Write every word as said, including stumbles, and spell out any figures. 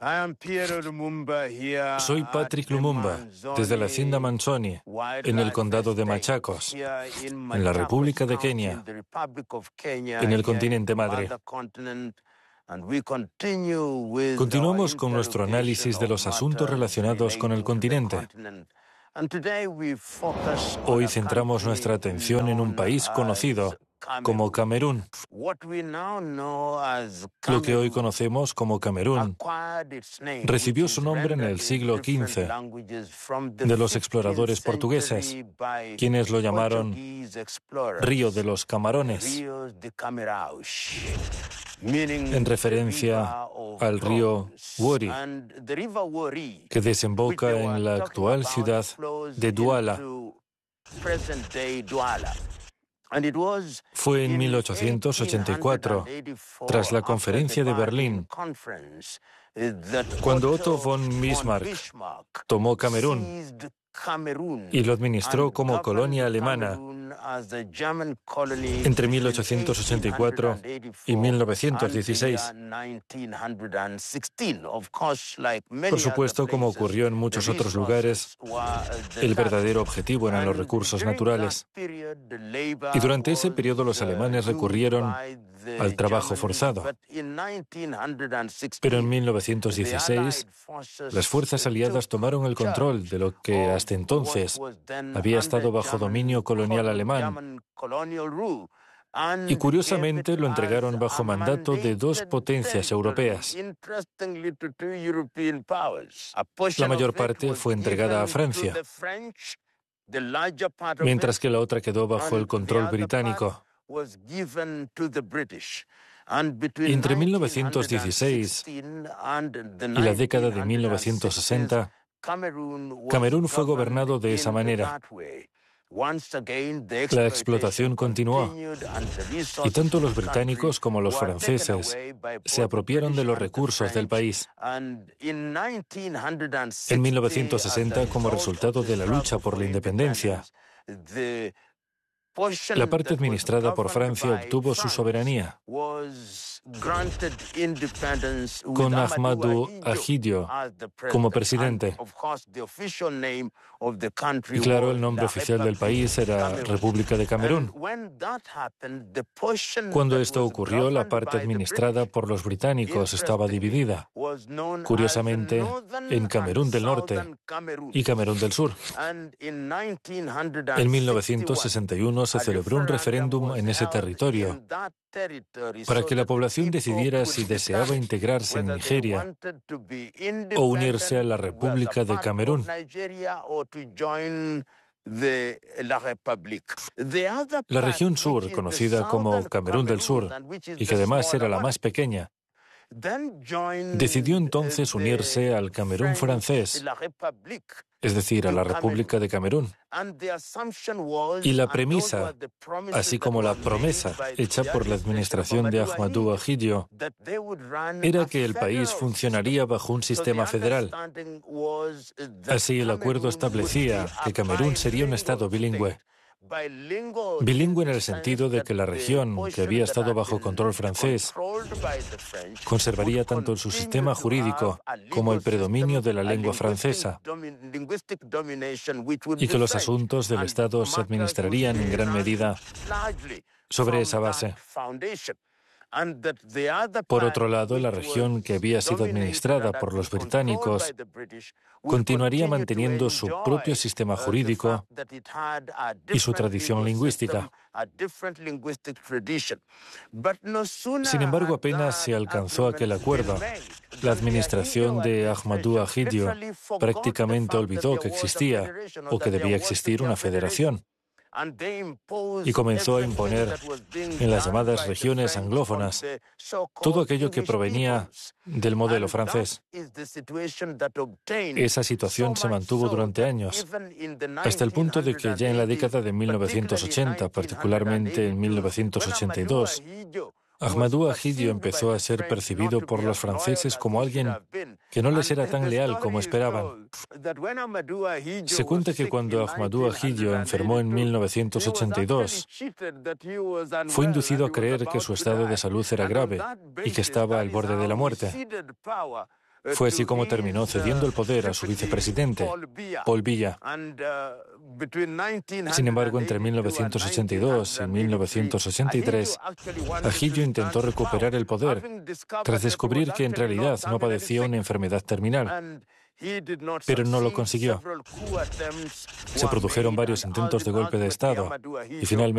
Soy Patrick Lumumba, desde la hacienda Manzoni, en el condado de Machakos, en la República de Kenia, en el continente madre. Continuamos con nuestro análisis de los asuntos relacionados con el continente. Hoy centramos nuestra atención en un país conocido como Camerún. Lo que hoy conocemos como Camerún recibió su nombre en el siglo quince de los exploradores portugueses, quienes lo llamaron Río de los Camarones, en referencia al río Wori, que desemboca en la actual ciudad de Douala. Fue en mil ochocientos ochenta y cuatro, tras la Conferencia de Berlín, cuando Otto von Bismarck tomó Camerún y lo administró como colonia alemana entre mil ochocientos ochenta y cuatro y mil novecientos dieciséis. Por supuesto, como ocurrió en muchos otros lugares, el verdadero objetivo eran los recursos naturales. Y durante ese periodo los alemanes recurrieron al trabajo forzado. Pero en mil novecientos dieciséis, las fuerzas aliadas tomaron el control de lo que hasta entonces había estado bajo dominio colonial alemán, y curiosamente lo entregaron bajo mandato de dos potencias europeas. La mayor parte fue entregada a Francia, mientras que la otra quedó bajo el control británico. Entre mil novecientos dieciséis y la década de mil novecientos sesenta, Camerún fue gobernado de esa manera. La explotación continuó, y tanto los británicos como los franceses se apropiaron de los recursos del país. En mil novecientos sesenta, como resultado de la lucha por la independencia, la parte administrada por Francia obtuvo su soberanía, con Ahmadou Ahidjo como presidente. Y claro, el nombre oficial del país era República de Camerún. Cuando esto ocurrió, la parte administrada por los británicos estaba dividida, curiosamente, en Camerún del Norte y Camerún del Sur. En mil novecientos sesenta y uno se celebró un referéndum en ese territorio para que la población decidiera si deseaba integrarse en Nigeria o unirse a la República de Camerún. La región sur, conocida como Camerún del Sur, y que además era la más pequeña, decidió entonces unirse al Camerún francés, es decir, a la República de Camerún. Y la premisa, así como la promesa hecha por la administración de Ahmadou Ahidjo, era que el país funcionaría bajo un sistema federal. Así, el acuerdo establecía que Camerún sería un estado bilingüe. Bilingüe en el sentido de que la región, que había estado bajo control francés, conservaría tanto su sistema jurídico como el predominio de la lengua francesa, y que los asuntos del Estado se administrarían en gran medida sobre esa base. Por otro lado, la región que había sido administrada por los británicos continuaría manteniendo su propio sistema jurídico y su tradición lingüística. Sin embargo, apenas se alcanzó aquel acuerdo, la administración de Ahmadou Ahidjo prácticamente olvidó que existía o que debía existir una federación, y comenzó a imponer en las llamadas regiones anglófonas todo aquello que provenía del modelo francés. Esa situación se mantuvo durante años, hasta el punto de que ya en la década de mil novecientos ochenta, particularmente en mil novecientos ochenta y dos, Ahmadou Ahidjo empezó a ser percibido por los franceses como alguien que no les era tan leal como esperaban. Se cuenta que cuando Ahmadou Ahidjo enfermó en mil novecientos ochenta y dos, fue inducido a creer que su estado de salud era grave y que estaba al borde de la muerte. Fue así como terminó cediendo el poder a su vicepresidente, Paul Biya. Sin embargo, entre mil novecientos ochenta y dos y mil novecientos ochenta y tres, Ahidjo intentó recuperar el poder tras descubrir que en realidad no padecía una enfermedad terminal, pero no lo consiguió. Se produjeron varios intentos de golpe de Estado y finalmente